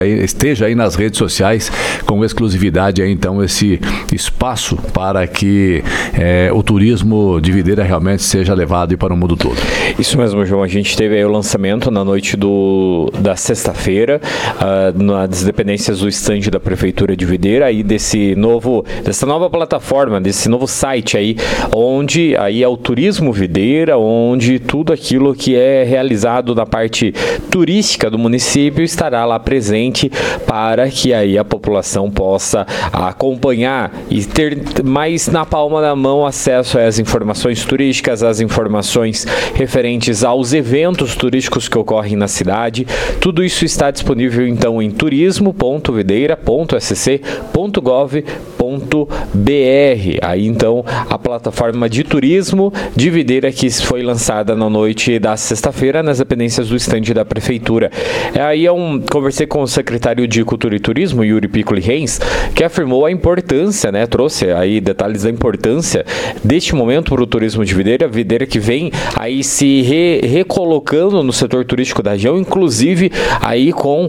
esteja aí nas redes sociais com exclusividade aí, então, esse espaço para que o turismo de videira realmente seja levado para o mundo todo. Isso mesmo, João. A gente teve aí o lançamento na noite da sexta-feira, nas dependências do estande da Prefeitura de Videira, aí dessa nova plataforma, desse novo site aí, onde aí é o Turismo Videira, onde tudo aquilo que é realizado na parte turística do município estará lá presente para que aí a população possa acompanhar e ter mais na palma da mão acesso às informações turísticas, às informações referentes aos eventos turísticos que ocorrem na cidade. Tudo isso está disponível então em turismo.videira.sc.gov.br. Aí então a plataforma de turismo de Videira, que foi lançada na noite da sexta-feira nas dependências do estande da Prefeitura. Aí conversei com o secretário de Cultura e Turismo, Yuri Piccoli Reis, que afirmou a importância, trouxe aí detalhes da importância deste momento para o turismo de Videira. Videira que vem aí se recolocando no setor turístico da região, inclusive aí com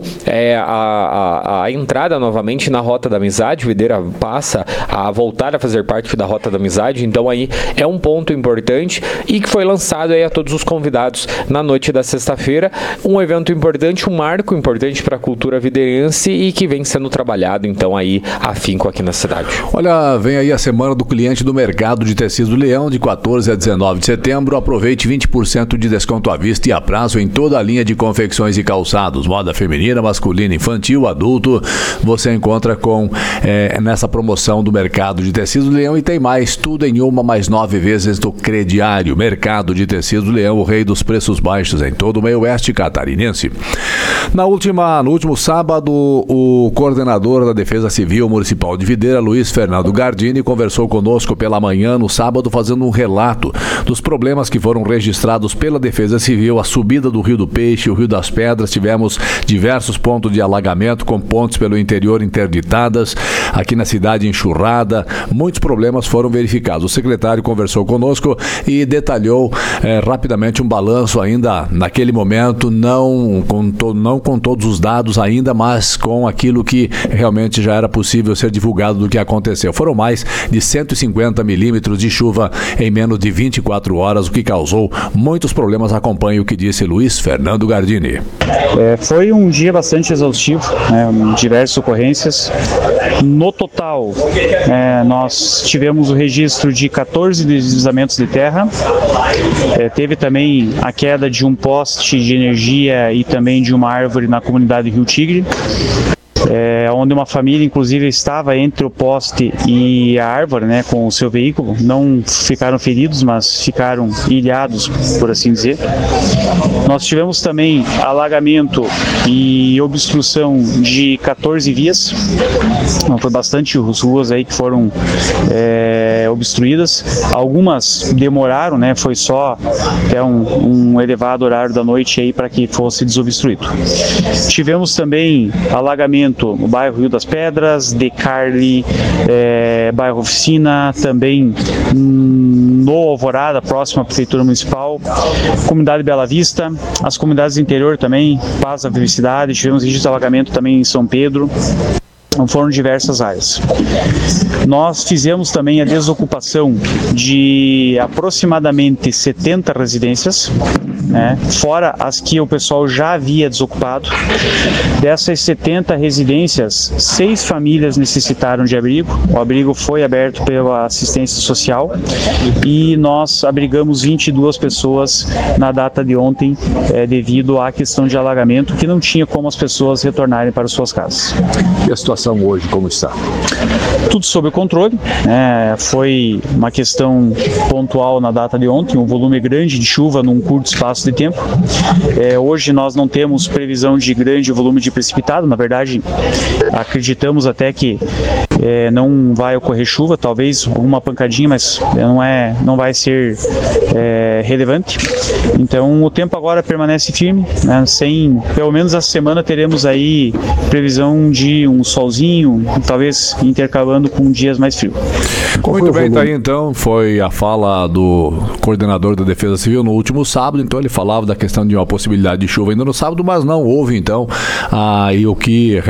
a entrada novamente na Rota da Amizade. Videira passa a voltar a fazer parte da Rota da Amizade, então aí é um ponto importante e que foi lançado aí a todos os convidados na noite da sexta-feira. Um evento importante, um marco importante para a cultura videirense e que vem sendo trabalhado então aí afinco aqui na cidade. Olha, vem aí a semana do cliente do Mercado de Tecidos do Leão, de 14 a 19 de setembro. Aproveite 20% de desconto à vista e a prazo em toda a linha de confecções e calçados, moda feminina, masculina, infantil, adulto. Você encontra nessa promoção do Mercado de Tecidos do Leão, e tem mais, tudo em uma mais 9 vezes do crediário. Mercado de Tecidos do Leão, o rei dos preços baixos em todo o meio oeste catarinense. No último sábado, o coordenador da Defesa Civil Municipal de Videira, Luiz Fernando Gardini, conversou conosco pela manhã no sábado, fazendo um relato dos problemas que foram registrados pela Defesa Civil, a subida do Rio do Peixe, o Rio das Pedras. Tivemos diversos pontos de alagamento, com pontes pelo interior interditadas, aqui na cidade enxurrada. Muitos problemas foram verificados. O secretário conversou conosco e detalhou rapidamente um balanço ainda naquele momento, não com todos os dados ainda, mas com aquilo que realmente já era possível ser divulgado do que aconteceu. Foram mais de 150 milímetros de chuva em menos de 24 horas, o que causou muitos problemas. Acompanhe o que disse Luiz Fernando Gardini. Foi um dia bastante exaustivo, diversas ocorrências. No total, nós tivemos o registro de 14 deslizamentos de terra. Teve também a queda de um poste de energia e também de uma árvore na comunidade Rio Tigre, onde uma família inclusive estava entre o poste e a árvore, com o seu veículo. Não ficaram feridos, mas ficaram ilhados, por assim dizer. Nós tivemos também alagamento e obstrução de 14 vias. Então, foi bastante ruas aí que foram obstruídas. Algumas demoraram, foi só até um elevado horário da noite aí para que fosse desobstruído. Tivemos também alagamento no bairro Rio das Pedras, Decarli, bairro Oficina, também no Alvorada, próximo à Prefeitura Municipal, comunidade Bela Vista, as comunidades do interior também, Paz da Felicidade. Tivemos registro de alagamento também em São Pedro. Foram diversas áreas. Nós fizemos também a desocupação de aproximadamente 70 residências, fora as que o pessoal já havia desocupado. Dessas 70 residências, 6 famílias necessitaram de abrigo. O abrigo foi aberto pela assistência social e nós abrigamos 22 pessoas na data de ontem, devido à questão de alagamento, que não tinha como as pessoas retornarem para suas casas. E a situação hoje, como está? Tudo sob controle. Foi uma questão pontual na data de ontem, um volume grande de chuva num curto espaço de tempo. Hoje nós não temos previsão de grande volume de precipitado. Na verdade, acreditamos até que não vai ocorrer chuva, talvez alguma pancadinha, mas não vai ser relevante. Então o tempo agora permanece firme, pelo menos essa semana teremos aí previsão de um solzinho, talvez intercalando com dias mais frios. Muito bem, tá aí então, foi a fala do coordenador da Defesa Civil no último sábado. Então ele falava da questão de uma possibilidade de chuva ainda no sábado, mas não houve então aí o que